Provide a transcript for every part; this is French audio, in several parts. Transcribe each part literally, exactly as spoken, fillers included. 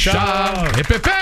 Richard et Pépé!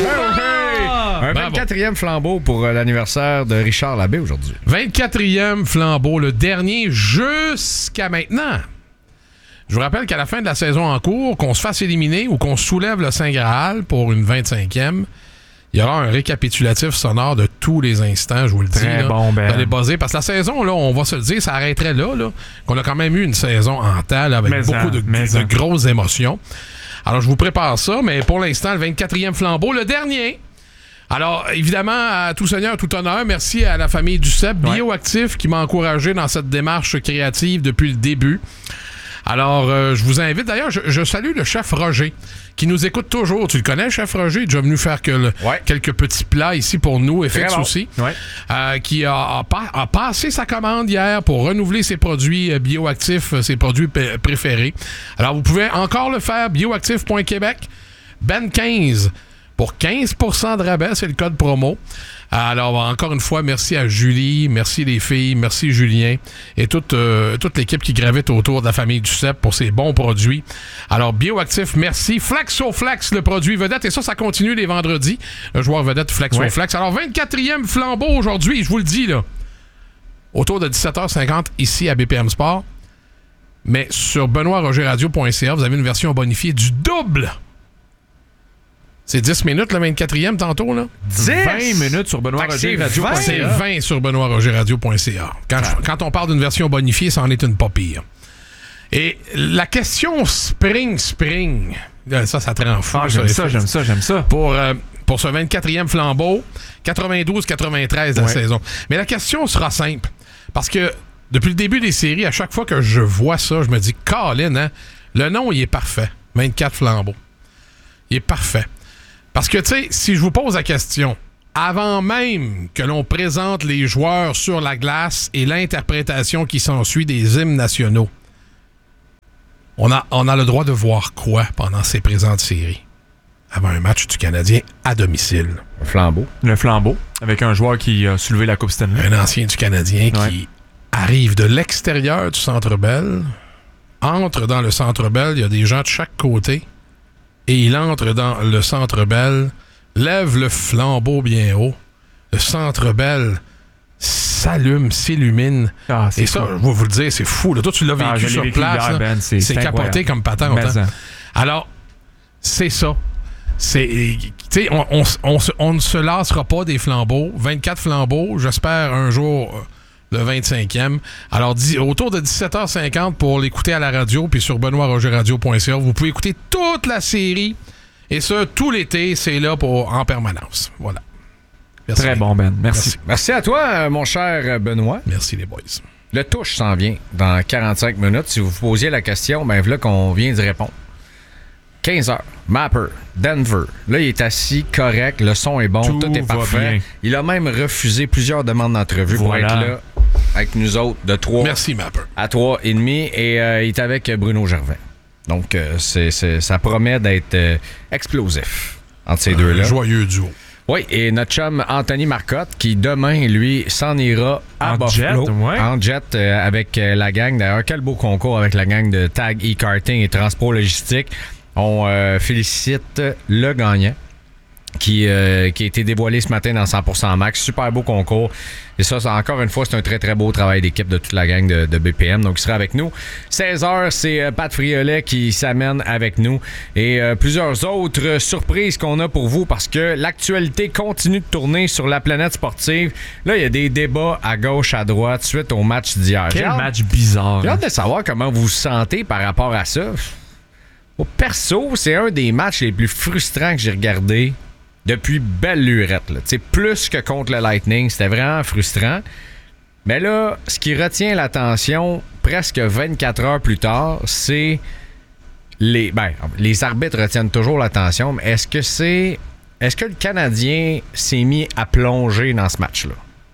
Un vingt-quatrième flambeau pour euh, l'anniversaire de Richard Labbé aujourd'hui. vingt-quatrième flambeau, le dernier jusqu'à maintenant. Je vous rappelle qu'à la fin de la saison en cours, qu'on se fasse éliminer ou qu'on soulève le Saint Graal pour une vingt-cinquième, il y aura un récapitulatif sonore de tous les instants, je vous le dis. Très là, bon, Ben. D'aller buzzer. Parce que la saison, là, on va se le dire, ça arrêterait là, là qu'on a quand même eu une saison en temps là, avec mais beaucoup en, de, de grosses émotions. Alors, je vous prépare ça, mais pour l'instant, le vingt-quatrième flambeau, le dernier. Alors, évidemment, à tout seigneur, tout honneur, merci à la famille Duceppe, ouais. Bioactif, qui m'a encouragé dans cette démarche créative depuis le début. Alors, euh, je vous invite, d'ailleurs, je, je salue le chef Roger, qui nous écoute toujours. Tu le connais, chef Roger? Il est déjà venu faire que le, ouais. quelques petits plats ici pour nous, F X bon. aussi, ouais. euh, qui a, a, a passé sa commande hier pour renouveler ses produits euh, bioactifs, ses produits p- préférés. Alors, vous pouvez encore le faire, bioactif point québec, Ben quinze. Pour quinze pour cent de rabais, c'est le code promo. Alors, encore une fois, merci à Julie, merci les filles, merci Julien et toute, euh, toute l'équipe qui gravite autour de la famille Duceppe pour ces bons produits. Alors, Bioactif, merci. Flexoflex, le produit vedette. Et ça, ça continue les vendredis. Le joueur vedette Flexoflex. Ouais. Alors, vingt-quatrième flambeau aujourd'hui, je vous le dis, là, autour de dix-sept heures cinquante ici à B P M Sport. Mais sur benoît roger radio point c a, vous avez une version bonifiée du double. C'est dix minutes, le vingt-quatrième, tantôt, là? dix vingt minutes sur benoît roger radio point c a. C'est vingt sur benoît roger radio point c a. Quand, ah. quand on parle d'une version bonifiée, ça en est une pas pire. Et la question Spring Spring, ça, ça te rend fou. Ah, j'aime ça, j'aime ça, j'aime ça. Pour, euh, pour ce vingt-quatrième flambeau, quatre-vingt-douze quatre-vingt-treize de la ouais. saison. Mais la question sera simple. Parce que depuis le début des séries, à chaque fois que je vois ça, je me dis, Colin, hein, le nom, il est parfait. vingt-quatre flambeaux. Il est parfait. Parce que, tu sais, si je vous pose la question, avant même que l'on présente les joueurs sur la glace et l'interprétation qui s'ensuit des hymnes nationaux, on a, on a le droit de voir quoi pendant ces présentes séries? Avant un match du Canadien à domicile. Le flambeau. Le flambeau, avec un joueur qui a soulevé la Coupe Stanley. Un ancien du Canadien ouais. qui arrive de l'extérieur du Centre Bell, entre dans le Centre Bell, il y a des gens de chaque côté, et il entre dans le Centre Bell, lève le flambeau bien haut. Le Centre Bell s'allume, s'illumine. Ah, et ça, cool. Je vais vous le dire, c'est fou. Là. Toi, tu l'as vécu ah, sur vécu place. Hier, ben, c'est, c'est, c'est capoté comme patente. Hein. Alors, c'est ça. C'est, on, on, on, on ne se lassera pas des flambeaux. vingt-quatre flambeaux, j'espère un jour... le vingt-cinquième. Alors, dix, autour de dix-sept heures cinquante pour l'écouter à la radio, puis sur benoît roger radio point c a. Vous pouvez écouter toute la série, et ça, tout l'été, c'est là pour, en permanence. Voilà. Merci. Très bon, Ben. Merci. Merci. Merci à toi, mon cher Benoît. Merci, les boys. Le touche s'en vient dans quarante-cinq minutes. Si vous vous posiez la question, ben voilà qu'on vient d'y répondre. quinze heures, Mapper, Denver. Là, il est assis, correct, le son est bon, tout, tout est parfait. Bien. Il a même refusé plusieurs demandes d'entrevue voilà. pour être là avec nous autres de trois Merci, Mapper. à trois et demi. Et euh, il est avec Bruno Gervais. Donc, euh, c'est, c'est, ça promet d'être euh, explosif entre ces Un deux-là. Joyeux duo. Oui, et notre chum Anthony Marcotte, qui demain, lui, s'en ira à en Buffalo. Jet, ouais. En jet euh, avec euh, la gang. D'ailleurs, quel beau concours avec la gang de Tag e-Karting et Transport Logistique. On euh, félicite le gagnant qui, euh, qui a été dévoilé ce matin dans cent pour cent Max. Super beau concours. Et ça, ça, encore une fois, c'est un très, très beau travail d'équipe de toute la gang de, de B P M. Donc, il sera avec nous. seize heures, c'est euh, Pat Friolet qui s'amène avec nous. Et euh, plusieurs autres surprises qu'on a pour vous parce que l'actualité continue de tourner sur la planète sportive. Là, il y a des débats à gauche, à droite, suite au match d'hier. Quel hâte, match bizarre. J'ai hâte de savoir comment vous vous sentez par rapport à ça. Au perso, c'est un des matchs les plus frustrants que j'ai regardé depuis belle lurette. Là. Plus que contre le Lightning, c'était vraiment frustrant. Mais là, ce qui retient l'attention presque vingt-quatre heures plus tard, c'est les... Ben, les arbitres retiennent toujours l'attention, mais est-ce que c'est... Est-ce que le Canadien s'est mis à plonger dans ce match-là?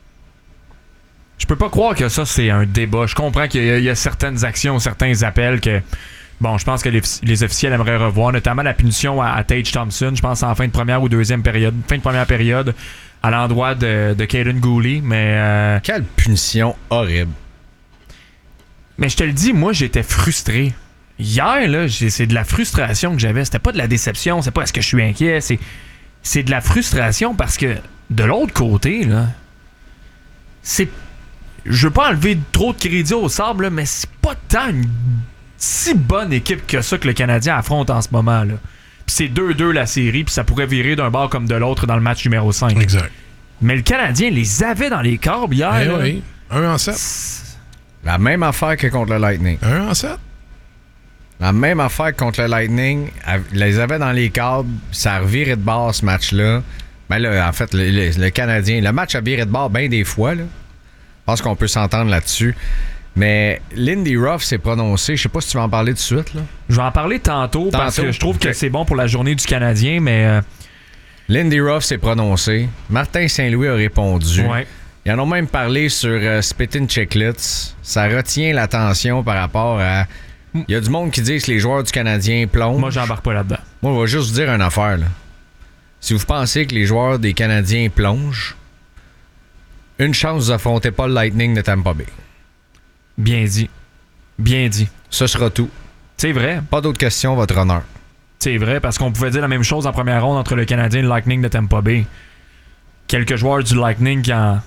Je peux pas croire que ça, c'est un débat. Je comprends qu'il y a, il y a certaines actions, certains appels que... Bon, je pense que les, les officiels aimeraient revoir, notamment la punition à, à Tage Thompson, je pense en fin de première ou deuxième période, fin de première période, à l'endroit de, de Caden Gooley, mais... Euh... Quelle punition horrible. Mais je te le dis, moi, j'étais frustré. hier, là, j'ai, c'est de la frustration que j'avais. C'était pas de la déception, c'est pas est-ce que je suis inquiet, c'est, c'est de la frustration parce que de l'autre côté, là, c'est. Je veux pas enlever trop de crédit au Sabres, là, mais c'est pas tant une si bonne équipe que ça que le Canadien affronte en ce moment, là. Puis c'est deux deux la série, puis ça pourrait virer d'un bord comme de l'autre dans le match numéro cinq. Exact. Mais le Canadien les avait dans les câbles hier. Eh là. oui, un en sept. La même affaire que contre le Lightning. un en sept. La même affaire que contre le Lightning. Elle les avait dans les câbles. Ça a reviré de bord, ce match-là. Ben là, en fait, le, le, le Canadien, le match a viré de bord bien des fois, là. Je pense qu'on peut s'entendre là-dessus. Mais Lindy Ruff s'est prononcé. Je sais pas si tu vas en parler tout de suite, là. Je vais en parler tantôt, tantôt parce que je trouve okay. que c'est bon pour la journée du Canadien, mais... Euh... Lindy Ruff s'est prononcé. Martin Saint-Louis a répondu. Ouais. Ils en ont même parlé sur euh, Spittin' Chicklets. Ça retient l'attention par rapport à... Il y a du monde qui dit que les joueurs du Canadien plongent. Moi, j'embarque pas là-dedans. Moi, je vais juste vous dire une affaire, là. Si vous pensez que les joueurs des Canadiens plongent, une chance, vous affrontez pas le Lightning de Tampa Bay. Bien dit. Bien dit. Ce sera tout. C'est vrai. Pas d'autres questions, votre honneur. C'est vrai, parce qu'on pouvait dire la même chose en première ronde entre le Canadien et le Lightning de Tampa Bay. Quelques joueurs du Lightning qui en,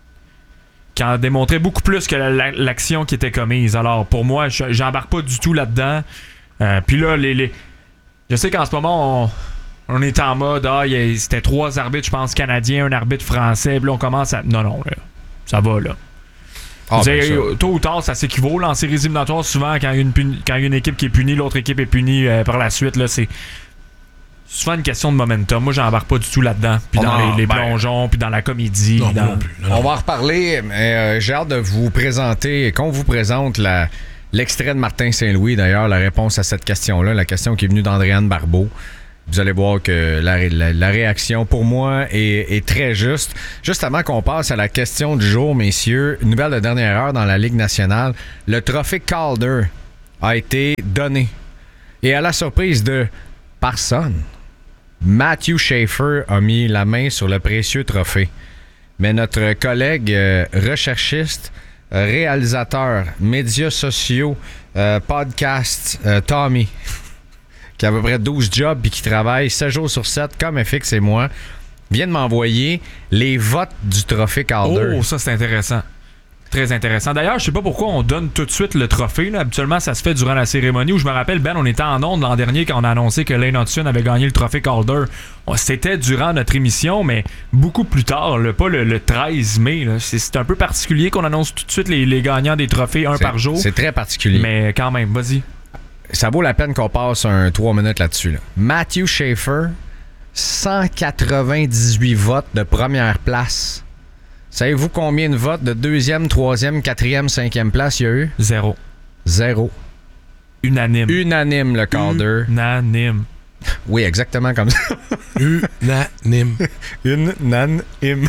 qui en démontraient beaucoup plus que la, l'action qui était commise. Alors, pour moi, j'embarque pas du tout là-dedans. Euh, Puis là, les, les... je sais qu'en ce moment, on, on est en mode, ah, y a, c'était trois arbitres, je pense, canadiens, un arbitre français. Puis là, on commence à... Non, non, là, ça va, là. Ah, ben avez, tôt ou tard, ça s'équivaut. Là, en séries éliminatoires, souvent, quand il y a une, puni- quand il y a une équipe qui est punie, l'autre équipe est punie euh, par la suite. Là, c'est souvent une question de momentum. Moi, j'embarque pas du tout là-dedans. Puis dans non, les, les ben, plongeons, puis dans la comédie. Non, dans... non plus, non, non. On va en reparler, mais euh, j'ai hâte de vous présenter, qu'on vous présente la, l'extrait de Martin Saint-Louis, d'ailleurs, la réponse à cette question-là, la question qui est venue d'Andréane Barbeau. Vous allez voir que la, la, la réaction, pour moi, est, est très juste. Juste avant qu'on passe à la question du jour, messieurs, une nouvelle de dernière heure dans la Ligue nationale, le trophée Calder a été donné. Et à la surprise de personne, Matthew Schaefer a mis la main sur le précieux trophée. Mais notre collègue euh, recherchiste, euh, réalisateur, médias sociaux, euh, podcast, euh, Tommy... qui a à peu près douze jobs et qui travaille sept jours sur sept, comme F X et moi, vient de m'envoyer les votes du trophée Calder. Oh, ça, c'est intéressant. Très intéressant. D'ailleurs, je sais pas pourquoi on donne tout de suite le trophée. Là. Habituellement, ça se fait durant la cérémonie où je me rappelle, Ben, on était en ondes l'an dernier quand on a annoncé que Lane Hudson avait gagné le trophée Calder. C'était durant notre émission, mais beaucoup plus tard, là, pas le, le treize mai. Là. C'est, c'est un peu particulier qu'on annonce tout de suite les, les gagnants des trophées, un c'est, par jour. C'est très particulier. Mais quand même, vas-y. Ça vaut la peine qu'on passe un trois minutes là-dessus. Là. Matthew Schaefer, cent quatre-vingt-dix-huit votes de première place. Savez-vous combien de votes de deuxième, troisième, quatrième, cinquième place il y a eu? Zéro. Zéro. Unanime. Unanime, le Calder. Unanime. Oui, exactement comme ça. Unanime. Unanime.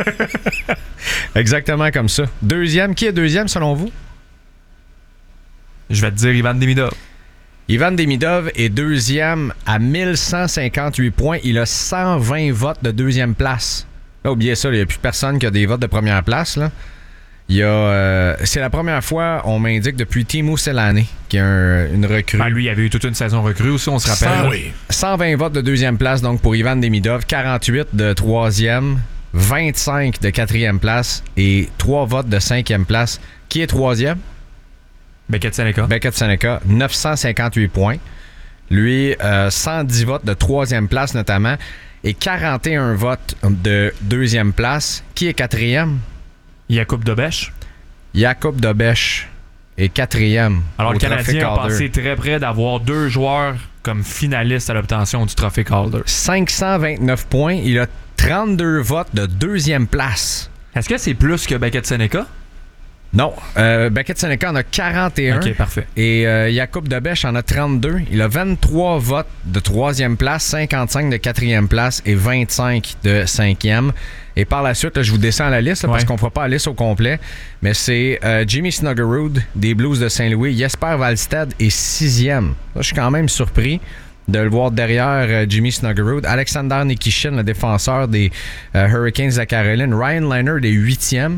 Exactement comme ça. Deuxième, qui est deuxième selon vous? Je vais te dire Ivan Demidov. Ivan Demidov est deuxième à mille cent cinquante-huit points. Il a cent vingt votes de deuxième place. Là, oubliez ça, il n'y a plus personne qui a des votes de première place. Là. Il y a, euh, c'est la première fois, on m'indique, depuis Teemu Selanne, qui est un, une recrue. Ben, lui, il avait eu toute une saison recrue aussi, on se rappelle. cent, oui. cent vingt votes de deuxième place donc pour Ivan Demidov, quarante-huit de troisième, vingt-cinq de quatrième place et trois votes de cinquième place. Qui est troisième? Beckett Seneca. Beckett Seneca, neuf cent cinquante-huit points. Lui, euh, cent dix votes de troisième place notamment et quarante et un votes de deuxième place. Qui est quatrième? Jakub Dobeš. Jakub Dobeš est quatrième. Alors le Canadien a passé très près d'avoir deux joueurs comme finalistes à l'obtention du trophée Calder. cinq cent vingt-neuf points. Il a trente-deux votes de deuxième place. Est-ce que c'est plus que Beckett Seneca? Non. Euh, Beckett Seneca en a quarante et un. OK, parfait. Et euh, Jakub Dobeš en a trente-deux. Il a vingt-trois votes de troisième place, cinquante-cinq de quatrième place et vingt-cinq de cinquième. Et par la suite, là, je vous descends la liste là, ouais. parce qu'on ne fera pas la liste au complet. Mais c'est euh, Jimmy Snuggerud des Blues de Saint-Louis. Jesper Wallstedt est sixième. Là, je suis quand même surpris de le voir derrière euh, Jimmy Snuggerud. Alexander Nikishin, le défenseur des euh, Hurricanes de la Caroline. Ryan Leonard est huitième.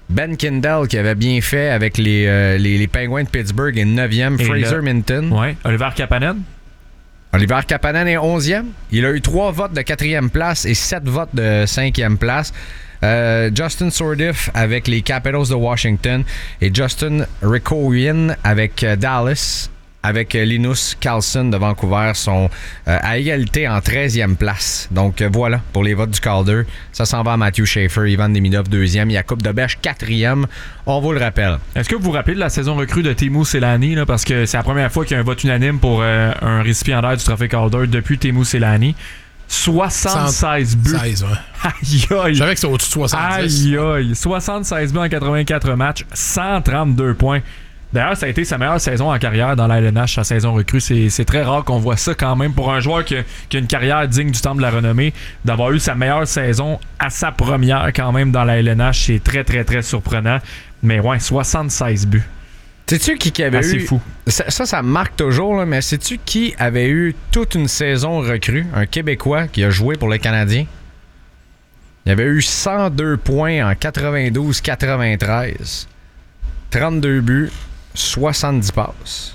Ben Kindle qui avait bien fait avec les, euh, les, les Penguins de Pittsburgh est neuvième. Et Fraser le... Minton. Ouais. Oliver Kapanen. Oliver Kapanen est onzième. Il a eu trois votes de quatrième place et sept votes de cinquième place. Euh, Justin Sourdif avec les Capitals de Washington et Justin Rikoyen avec euh, Dallas, avec euh, Linus Karlsson de Vancouver sont euh, à égalité en treizième place. Donc euh, voilà pour les votes du Calder. Ça s'en va à Matthew Schaefer, Ivan Demidov deuxième, Jakub Dobeš quatrième. On vous le rappelle. Est-ce que vous vous rappelez de la saison recrue de Teemu Selanne, là, parce que c'est la première fois qu'il y a un vote unanime pour euh, un récipiendaire du trophée Calder depuis Teemu Selanne. soixante-seize buts. seize, ouais. Aïe aïe. Je savais que c'était au-dessus de soixante-dix. Aïe aïe. soixante-seize buts en quatre-vingt-quatre matchs, cent trente-deux points. D'ailleurs, ça a été sa meilleure saison en carrière dans la L N H, sa saison recrue. C'est, c'est très rare qu'on voit ça quand même pour un joueur qui a, qui a une carrière digne du temple de la renommée. D'avoir eu sa meilleure saison à sa première quand même dans la L N H, c'est très très très surprenant. Mais ouais, soixante-seize buts. Sais-tu qui, qui avait Assez eu... fou. Ça, ça, ça me marque toujours, là, mais sais-tu qui avait eu toute une saison recrue? Un Québécois qui a joué pour le Canadien. Il avait eu cent deux points en quatre-vingt-douze quatre-vingt-treize. trente-deux buts, soixante-dix passes.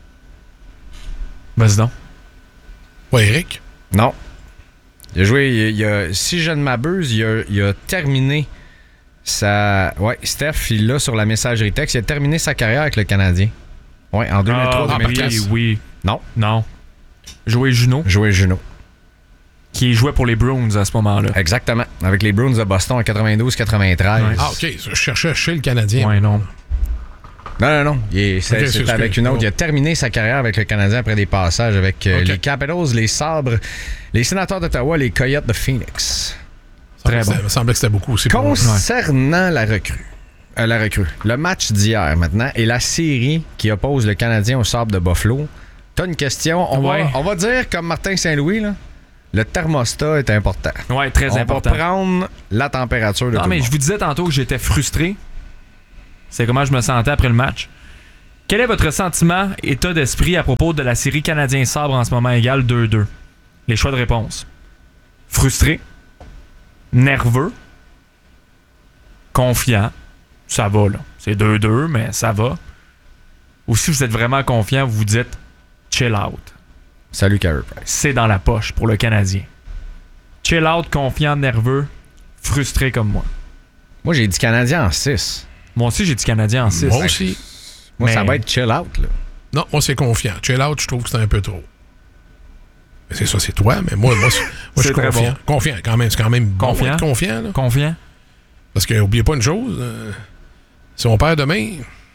Vas-y donc. Ouais, Eric? Non. Il a joué, il, il a, si je ne m'abuse, il a, il a terminé sa... Ouais, Steph, il l'a sur la messagerie texte. Il a terminé sa carrière avec le Canadien. Ouais, en deux mille trois Ah, deux mille quatre. oui, oui. Non. Non. Jouer Juno, Joué Juno. qui jouait pour les Bruins à ce moment-là. Exactement. Avec les Bruins de Boston en quatre-vingt-douze quatre-vingt-treize. Ouais. Ah, OK. Je cherchais chez le Canadien. Ouais, non. Non, non, non. Il est- c'est, Ok, c'est c'est avec ce que- une autre. Il a terminé sa carrière avec le Canadien après des passages avec euh, Ok. les Capitals, les Sabres, les Sénateurs d'Ottawa, les Coyotes de Phoenix. Très Ça bon. me semblait que c'était beaucoup aussi. pour moi. Concernant la recrue, euh, la recrue, le match d'hier maintenant et la série qui oppose le Canadien au Sabres de Buffalo, t'as une question. On, Ouais. va, on va dire, comme Martin Saint-Louis, là, le thermostat est important. Ouais, très On important. va prendre la température de Non, tout mais le je monde. vous disais tantôt que j'étais frustré. C'est comment je me sentais après le match. Quel est votre sentiment, état d'esprit à propos de la série Canadien-Sabre en ce moment égale deux deux? Les choix de réponse. Frustré. Nerveux. Confiant. Ça va, là. C'est deux deux, mais ça va. Ou si vous êtes vraiment confiant, vous vous dites chill out. Salut, Carey Price. C'est dans la poche pour le Canadien. Chill out, confiant, nerveux, frustré comme moi. Moi, j'ai dit Canadien en six. Moi aussi, j'ai dit Canadien en six. Moi aussi. Moi, Mais- ça va être chill out, là. Non, moi, c'est confiant. Chill out, je trouve que c'est un peu trop. Mais c'est ça, c'est toi, mais moi, moi, c'est- moi je suis C'est très confiant. bon. Confiant, quand même. C'est quand même bon Confiant. d'être confiant, là. Confiant? Parce que, oubliez pas une chose, euh, si on perd demain,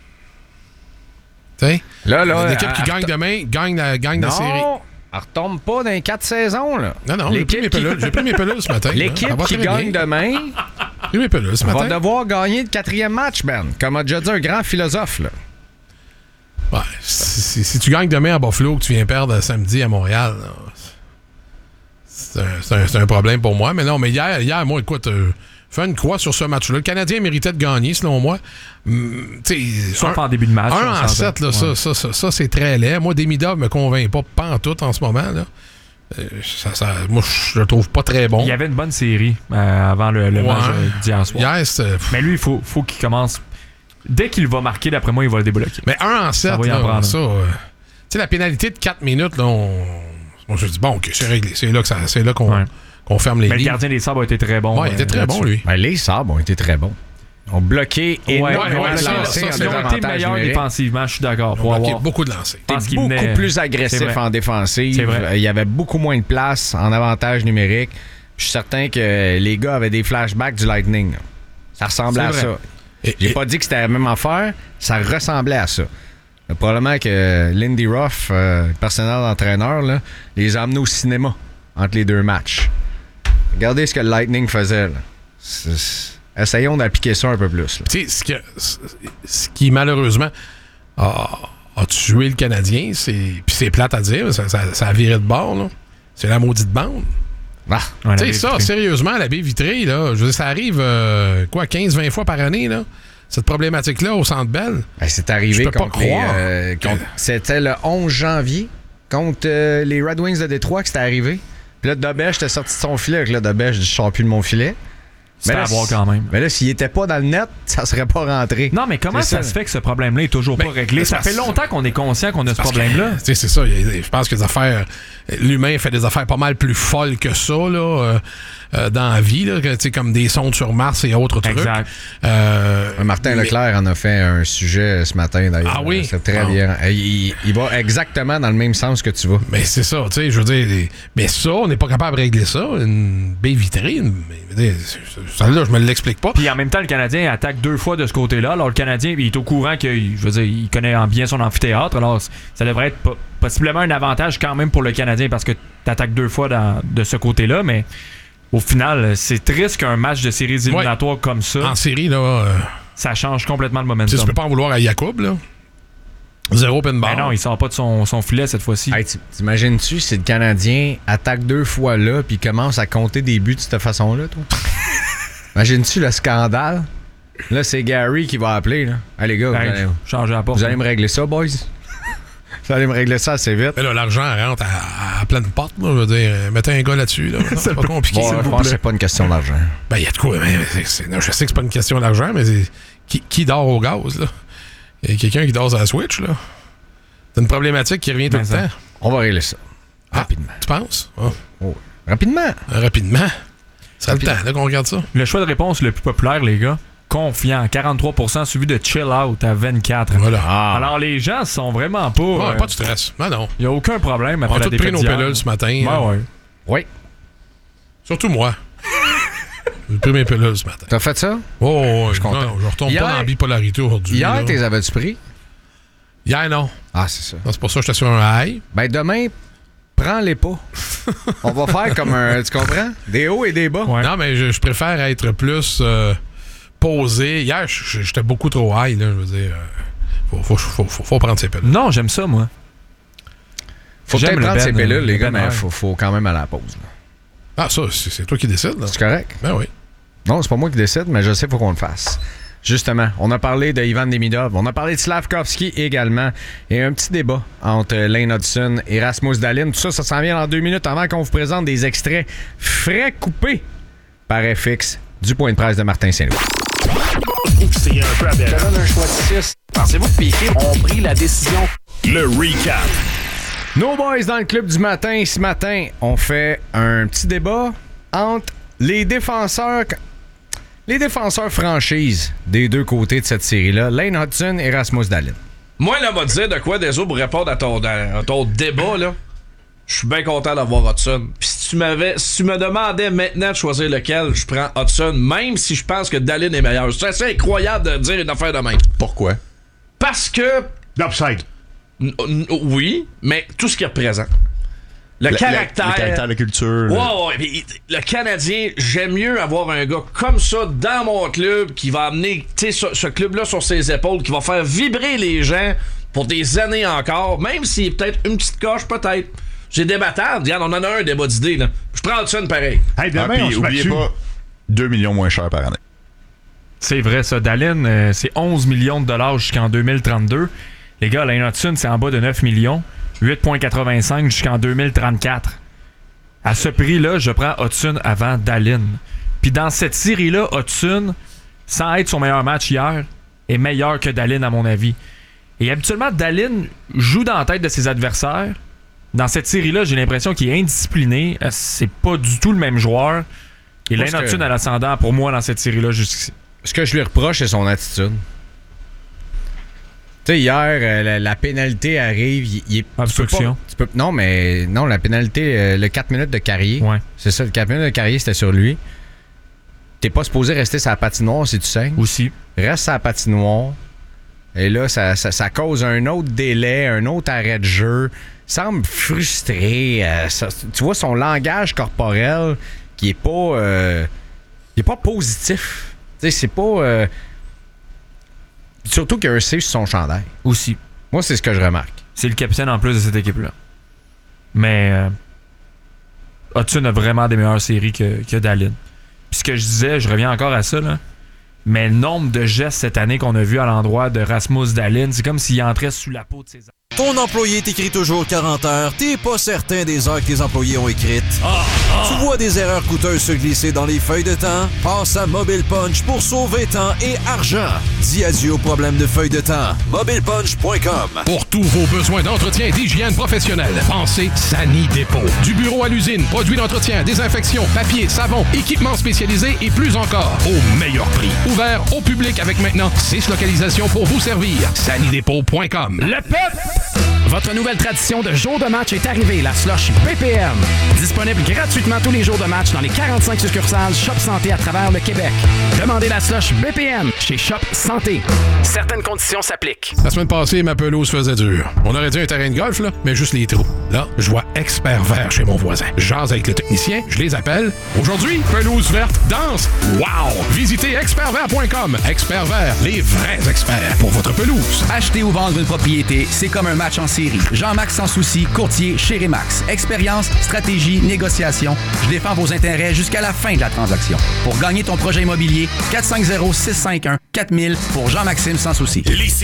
tu sais, Là, là. l'équipe qui elle- gagne demain gagne la, gagne la série. Non, elle retombe pas dans les quatre saisons, là. Non, non, j'ai pris, mes L'équipe qui- pilules, j'ai pris mes pilules ce matin. là. Ça L'équipe va qui très gagne bien. demain J'ai pris mes pilules ce va matin. devoir gagner le quatrième match, Ben. Comme a déjà dit un grand philosophe, là. Ouais, si, si- si tu gagnes demain à Buffalo que tu viens perdre samedi à Montréal, là, c'est un, c'est un- c'est un problème pour moi. Mais non, mais hier, hier moi, écoute, euh, fais une croix sur ce match-là. Le Canadien méritait de gagner, selon moi. Hum, tu sais, Sauf un- en début de match. on Un en s'entend. sept, là, ça, Ouais. ça, ça, ça, c'est très laid. Moi, Demidov me convainc pas pantoute en ce moment. Là. Euh, ça, ça, moi, je le trouve pas très bon. Il y avait une bonne série euh, avant le, le Ouais. match euh, d'hier soir. Hier, c'était- Mais lui, il faut, faut qu'il commence. Dès qu'il va marquer, d'après moi, il va le débloquer. Mais un en sept, va y en là, prendre. ça. euh, tu sais, la pénalité de quatre minutes, là, on. Moi, je dis, bon, ok, c'est réglé. C'est là, que ça, c'est là qu'on, Ouais. qu'on ferme les Mais le lignes. gardien des Sabres a été très bon. Ouais, il était euh, très bon, là-dessus. lui. Ben, les Sabres ont été très bons. Ils ont bloqué Ouais, énormément ouais, ouais, de ça, lancers ça, en ça, Ils ont été désavantage meilleurs numérique. défensivement, je suis d'accord. On Pour a marqué avoir... beaucoup de lancers. Je pense qu'il Beaucoup venait- plus C'est agressif vrai. en défensive. C'est vrai. Euh, Il y avait beaucoup moins de place en avantage numérique. Je suis certain que les gars avaient des flashbacks du Lightning. là. Ça ressemblait C'est à vrai. ça. Et- J'ai et- pas dit que c'était la même affaire. Ça ressemblait à ça. Euh, Probablement que Lindy Ruff, euh, personnel d'entraîneur, là, les a amenés au cinéma entre les deux matchs. Regardez ce que le Lightning faisait. là. C'est- c'est- Essayons d'appliquer ça un peu plus. là. Tu sais, ce, que- ce qui malheureusement a, a tué le Canadien, c'est. Puis c'est plate à dire, ça, ça, ça a viré de bord, là. C'est la maudite bande. Ah, Ouais, Tu la sais, ça, baie sérieusement, la baie vitrée, là, je veux dire, ça arrive, euh, quoi, quinze vingt fois par année, là, cette problématique-là au Centre Bell. ben, c'est arrivé Je peux pas contre les, croire euh, que- contre- C'était le onze janvier contre euh, les Red Wings de Détroit que c'était arrivé. Puis là, Dobeš était sorti de son filet. Avec là, Dobeš, je sors plus de mon filet. C'est à voir quand même. Mais là, s'il était pas dans le net, ça serait pas rentré. Non, mais comment ça, ça se fait que ce problème-là est toujours ben, pas réglé? Ça fait longtemps qu'on est conscient qu'on a ce problème-là. C'est ça. Je pense que les affaires... L'humain fait des affaires pas mal plus folles que ça, là, euh, euh, dans la vie, là, comme des sondes sur Mars et autres trucs. Exact. Euh, Martin mais... Leclerc en a fait un sujet ce matin, d'ailleurs. Ah oui? C'est très ah. bien. Il, il va exactement dans le même sens que tu vas. Mais c'est ça, tu sais, je veux dire... Mais ça, on n'est pas capable de régler ça. Une baie vitrée, une... ça, là, je me l'explique pas. Puis en même temps, le Canadien attaque deux fois de ce côté-là. Alors, le Canadien, il est au courant qu'il, je veux dire, il connaît bien son amphithéâtre. Alors, ça devrait être po- possiblement un avantage quand même pour le Canadien parce que tu attaques deux fois dans, de ce côté-là. Mais au final, c'est triste qu'un match de séries éliminatoires ouais. comme ça. En série, là. Euh... Ça change complètement le momentum. Tu peux pas en vouloir à Yacoub, là. Zéro pin bar. Ben non, il sort pas de son, son filet cette fois-ci. Hey, t'imagines-tu si le Canadien attaque deux fois là puis commence à compter des buts de cette façon-là, toi? Imagines-tu le scandale? Là, c'est Gary qui va appeler. Là. Allez, les gars, hey, vous, allez, changer la porte, vous allez me régler ça, boys? Vous allez me régler ça assez vite. Mais là, l'argent rentre à, à pleine porte. Là, je veux dire, mettez un gars là-dessus. Là. Non, c'est pas compliqué. Bon, je pense que c'est pas une question d'argent. Ben, il y a de quoi. Mais c'est, c'est, non, je sais que c'est pas une question d'argent, mais c'est, qui, qui dort au gaz, là? Il y a quelqu'un qui dort à la Switch, là. C'est une problématique qui revient tout ben le ça. temps. On va régler ça. Ah, rapidement. Tu penses? Oh. Oh. Rapidement. Rapidement. C'est le temps là, qu'on regarde ça. Le choix de réponse le plus populaire, les gars, confiant, quarante-trois pour cent, suivi de chill out à vingt-quatre. Voilà. Ah. Alors, les gens sont vraiment pas... Ouais, euh, pas de stress. Ben non. Il n'y a aucun problème après on a la tous pris nos pilules ce matin. Ouais, hein. ouais. Oui. Surtout moi. J'ai pris mes pilules ce matin. T'as fait ça? Oh, ouais, je suis content. Non, je retourne hier, pas dans la bipolarité aujourd'hui. Hier, t'es avais-tu pris? Hier, non. Ah, c'est ça. Non, c'est pour ça que j'étais sur un high. Ben, demain, prends-les pas. On va faire comme un... Tu comprends? Des hauts et des bas. Ouais. Non, mais je, je préfère être plus euh, posé. Hier, j'étais beaucoup trop high, là. Je veux dire, euh, faut, faut, faut, faut, faut prendre ses pilules. Non, j'aime ça, moi. Faut peut-être prendre ben, ses pilules, les gars, ben, mais il faut, faut quand même aller à la pause. Là. Ah, ça, c'est, c'est toi qui décides, là. C'est correct? Ben oui. Non, c'est pas moi qui décide, mais je sais qu'il faut qu'on le fasse. Justement, on a parlé de Ivan Demidov, on a parlé de Slavkovski également, et un petit débat entre Lane Hudson et Rasmus Dahlin. Tout ça, ça s'en vient dans deux minutes avant qu'on vous présente des extraits frais coupés par F X du point de presse de Martin Saint-Louis. C'est un peu aberrant. Je donne un choix de six. Pensez-vous que Piquet ont pris la décision? Le recap. Nos boys dans le club du matin, ce matin, on fait un petit débat entre les défenseurs... Les défenseurs franchises des deux côtés de cette série-là, Lane Hudson et Rasmus Dahlin. Moi, là, va te dire de quoi, Deso, pour répondre à ton, à ton débat, là. Je suis bien content d'avoir Hudson. Puis si tu m'avais, si tu me demandais maintenant de choisir lequel, je prends Hudson, même si je pense que Dahlin est meilleur. C'est assez incroyable de dire une affaire de même. Pourquoi? Parce que... L'upside. N- n- oui, mais tout ce qu'il représente. Le, le caractère. Le, le caractère, la culture. Ouais, ouais. Pis, le Canadien, j'aime mieux avoir un gars comme ça dans mon club qui va amener ce, ce club-là sur ses épaules, qui va faire vibrer les gens pour des années encore, même s'il est peut-être une petite coche, peut-être. J'ai débattable. Regarde, on en a un débat d'idées, là. Je prends Hudson pareil. Hey, demain, ah, on se oubliez bat pas, deux millions moins cher par année. C'est vrai, ça. Dahlin, euh, c'est onze millions de dollars jusqu'en deux mille trente-deux. Les gars, Lane Hudson, c'est en bas de neuf millions. huit virgule quatre-vingt-cinq jusqu'en deux mille trente-quatre. À ce prix-là, je prends Hudson avant Dahlin. Puis dans cette série-là, Hudson, sans être son meilleur match hier, est meilleur que Dahlin, à mon avis. Et habituellement, Dahlin joue dans la tête de ses adversaires. Dans cette série-là, j'ai l'impression qu'il est indiscipliné. C'est pas du tout le même joueur. Et Lane Hudson que... a l'ascendant pour moi dans cette série-là jusqu'ici. Ce que je lui reproche, c'est son attitude. Tu sais, hier, euh, la, la pénalité arrive. Il, il est, Obstruction. Tu peux pas, tu peux, non, mais non, la pénalité, euh, le quatre minutes de Carrier. Ouais. C'est ça, le quatre minutes de Carrier, c'était sur lui. T'es pas supposé rester sur la patinoire si tu saignes. Aussi. Reste sur la patinoire. Et là, ça, ça, ça cause un autre délai, un autre arrêt de jeu. Il semble frustré. Euh, ça, tu vois son langage corporel qui est pas, euh, qui est pas positif. Tu sais, c'est pas. Euh, Surtout qu'il y a un C sur son chandail. Aussi. Moi, c'est ce que je remarque. C'est le capitaine en plus de cette équipe-là. Mais euh, Hudson a vraiment des meilleures séries que, que Dahlin. Puis ce que je disais, je reviens encore à ça, là, mais le nombre de gestes cette année qu'on a vu à l'endroit de Rasmus Dahlin, c'est comme s'il entrait sous la peau de ses Ton employé t'écrit toujours quarante heures, t'es pas certain des heures que tes employés ont écrites. Ah, ah. Tu vois des erreurs coûteuses se glisser dans les feuilles de temps? Passe à Mobile Punch pour sauver temps et argent. Dis adieu aux problèmes de feuilles de temps. mobile punch point com. Pour tous vos besoins d'entretien et d'hygiène professionnelle, pensez Sani Dépôt. Du bureau à l'usine, produits d'entretien, désinfection, papier, savon, équipements spécialisés et plus encore, au meilleur prix. Ouvert au public avec maintenant six localisations pour vous servir. sani dépôt point com. Le peuple! Votre nouvelle tradition de jour de match est arrivée, la slush B P M. Disponible gratuitement tous les jours de match dans les quarante-cinq succursales Shop Santé à travers le Québec. Demandez la slush B P M chez Shop Santé. Certaines conditions s'appliquent. La semaine passée, ma pelouse faisait dur. On aurait dit un terrain de golf, là, mais juste les trous. Là, je vois Expert Vert chez mon voisin. Jase avec le technicien, je les appelle. Aujourd'hui, pelouse verte, danse. Wow! Visitez expert vert point com. Expert Vert, les vrais experts pour votre pelouse. Acheter ou vendre une propriété, c'est comme un match en série. Jean-Max Sans Souci, courtier chez Remax. Expérience, stratégie, négociation. Je défends vos intérêts jusqu'à la fin de la transaction. Pour gagner ton projet immobilier, quatre cinq zéro, six cinq un, quatre mille pour Jean-Maxime Sans Souci.